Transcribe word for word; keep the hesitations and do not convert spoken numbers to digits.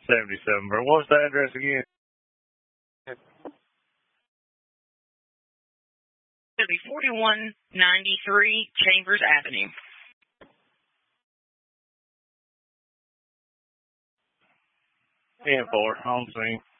seventy-seven. But what's the address again? It'll be forty-one ninety-three Chambers Avenue. ten four, on scene.